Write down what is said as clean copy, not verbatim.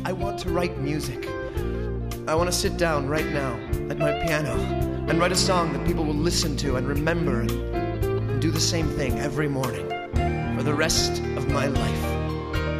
I want to write music. I want to sit down right now at my piano and write a song that people will listen to and remember and do the same thing every morning for the rest of my life.